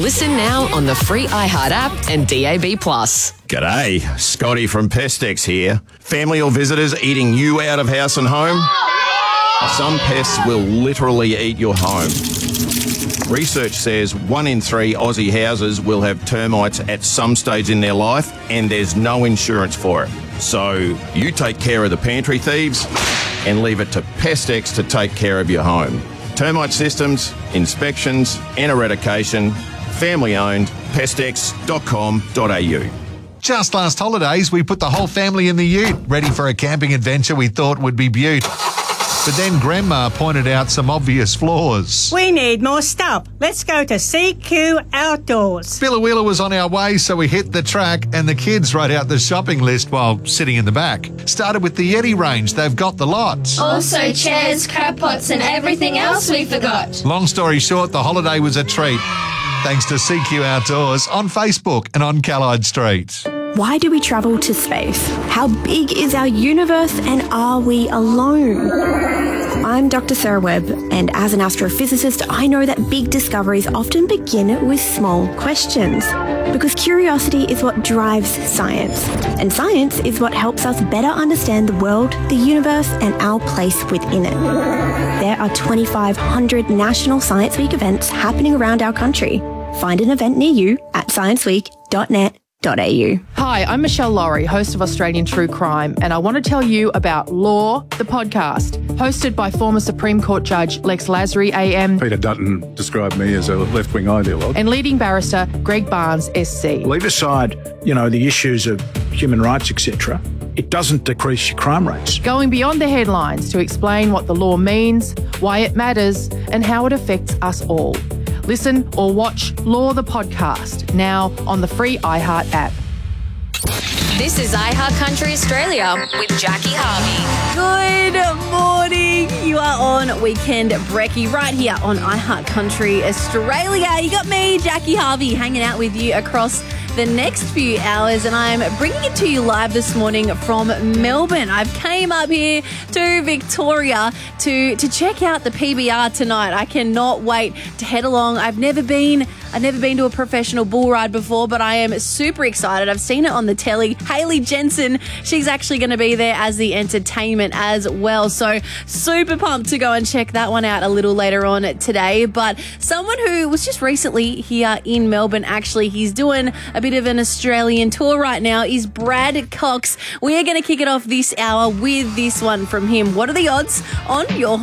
Listen now on the free iHeart app and DAB+. G'day, Scotty from Pestex here. Family or visitors eating you out of house and home? Some pests will literally eat your home. Research says 1 in 3 Aussie houses will have termites at some stage in their life, and there's no insurance for it. So you take care of the pantry thieves and leave it to Pestex to take care of your home. Termite systems, inspections and eradication. Family owned. Pestex.com.au. Just last holidays, we put the whole family in the ute, ready for a camping adventure we thought would be beaut. But then Grandma pointed out some obvious flaws. We need more stuff. Let's go to CQ Outdoors. Billawheeler was on our way, so we hit the track and the kids wrote out the shopping list while sitting in the back. Started with the Yeti range. They've got the lot. Also chairs, crab pots and everything else we forgot. Long story short, the holiday was a treat. Thanks to CQ Outdoors on Facebook and on Callide Street. Why do we travel to space? How big is our universe and are we alone? I'm Dr. Sarah Webb, and as an astrophysicist, I know that big discoveries often begin with small questions. Because curiosity is what drives science, and science is what helps us better understand the world, the universe, and our place within it. There are 2,500 National Science Week events happening around our country. Find an event near you at scienceweek.net.au. Hi, I'm Michelle Laurie, host of Australian True Crime, and I want to tell you about Law, the podcast, hosted by former Supreme Court Judge Lex Lasry AM. Peter Dutton described me as a left-wing ideologue. And leading barrister Greg Barnes SC. Leave aside, the issues of human rights, etc. It doesn't decrease your crime rates. Going beyond the headlines to explain what the law means, why it matters, and how it affects us all. Listen or watch Law the Podcast, now on the free iHeart app. This is iHeart Country Australia with Jackie Harvey. Good morning. You are on Weekend Brekkie right here on iHeart Country Australia. You got me, Jackie Harvey, hanging out with you across the next few hours, and I'm bringing it to you live this morning from Melbourne. I've came up here to Victoria to check out the PBR tonight. I cannot wait to head along. I've never been to a professional bull ride before, but I am super excited. I've seen it on the telly. Hayley Jensen, she's actually going to be there as the entertainment as well. So super pumped to go and check that one out a little later on today. But someone who was just recently here in Melbourne, actually, he's doing a bit of an Australian tour right now, is Brad Cox. We are going to kick it off this hour with this one from him. What are the odds on your